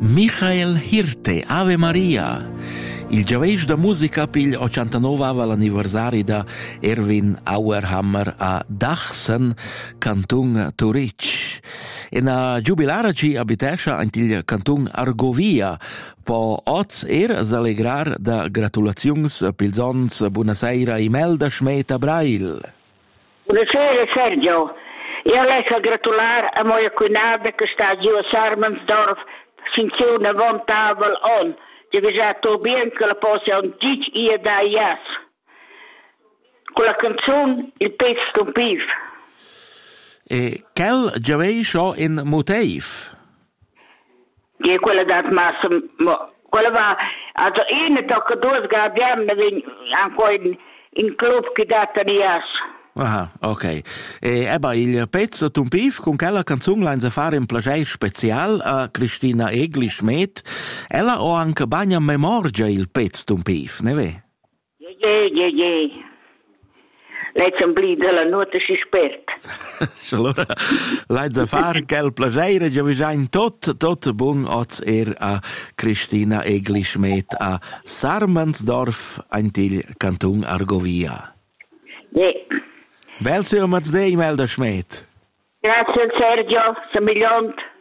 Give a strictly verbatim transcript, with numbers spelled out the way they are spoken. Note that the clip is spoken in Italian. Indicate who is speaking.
Speaker 1: Michael Hirte, Ave Maria. Il giaveis da musica pil ottantanove ava l'anniversari da Erwin Auerhammer a Dachsen, cantun Turic. In a giubilara ci abitescha antil cantun Argovia, po oz er s'allegrar da gratulaziuns pilsons buonasera Imelda Schmeta Brail.
Speaker 2: Buonasera Sergio, io lecco a gratular a moja cunada che sta giù a Sarmansdorf, sinzione una buon tavolo on. Je già to bien che la possa un dic ia da ias. Con la canzone Il pezzo stompiv.
Speaker 1: E quel giavei sciò in motiv?
Speaker 2: Che quella dat massa, quella va, also ine tocca due gabbiam ancora in, in club che data ias.
Speaker 1: Ah, ok. E eba il pezzo tumpiv con quella canzone l'ha fare un plagiai special a Cristina Egli Schmidt. Ella ho anche bagna memorgia il pezzo tumpiv, ne ve?
Speaker 2: Je, je, je, je. Lei sembli della nota si spert.
Speaker 1: Allora, l'ha fare quel plagiare, già vi in tot, tot buon oz er a Cristina Egli Schmidt a Sarmansdorf, antil Canton Argovia.
Speaker 2: Je.
Speaker 1: Bel se o Imelda Schmidt.
Speaker 2: Grazie Sergio, se miliont.